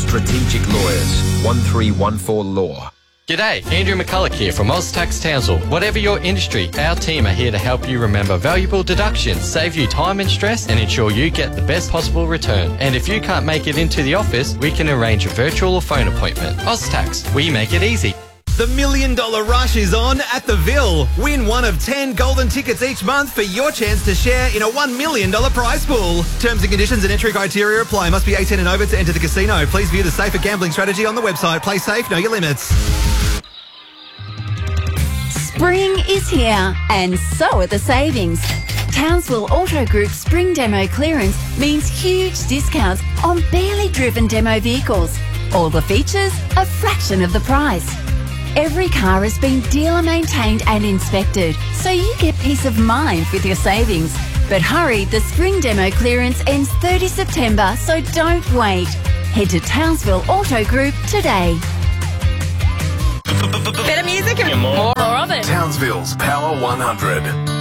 Strategic Lawyers, 1314 Law. G'day, Andrew McCulloch here from OzTax Townsville. Whatever your industry, our team are here to help you remember valuable deductions, save you time and stress, and ensure you get the best possible return. And if you can't make it into the office, we can arrange a virtual or phone appointment. OzTax, we make it easy. The $1 Million Rush is on at the Ville. Win one of 10 golden tickets each month for your chance to share in a $1 million prize pool. Terms and conditions and entry criteria apply. Must be 18 and over to enter the casino. Please view the safer gambling strategy on the website. Play safe, know your limits. Spring is here, and so are the savings. Townsville Auto Group Spring Demo Clearance means huge discounts on barely driven demo vehicles. All the features, a fraction of the price. Every car has been dealer maintained and inspected, so you get peace of mind with your savings. But hurry, the Spring Demo Clearance ends 30 September, so don't wait. Head to Townsville Auto Group today. Better music and more of it. Townsville's Power 100.